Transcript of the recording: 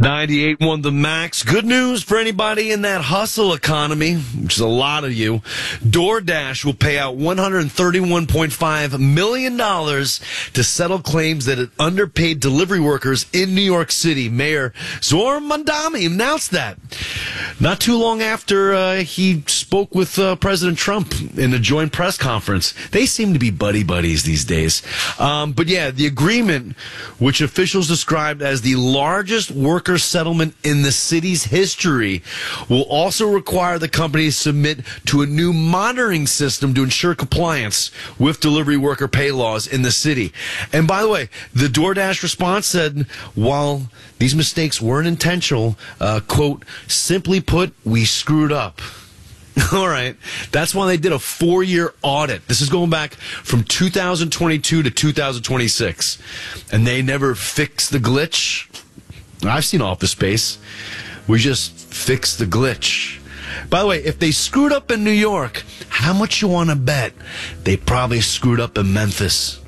98.1 The Max. Good news for anybody in that hustle economy, which is a lot of you. DoorDash will pay out $131.5 million to settle claims that it underpaid delivery workers in New York City. Mayor Zohar Mamdani announced that not too long after he spoke with President Trump in a joint press conference. They seem to be buddy-buddies these days. But yeah, the agreement, which officials described as the largest worker settlement in the city's history, will also require the company to submit to a new monitoring system to ensure compliance with delivery worker pay laws in the city. And by the way, the DoorDash response said, while these mistakes weren't intentional, quote, simply put, we screwed up. All right. That's why they did a 4-year audit. This is going back from 2022 to 2026. And they never fixed the glitch. I've seen Office Space. We just fixed the glitch. By the way, if they screwed up in New York, how much you want to bet they probably screwed up in Memphis?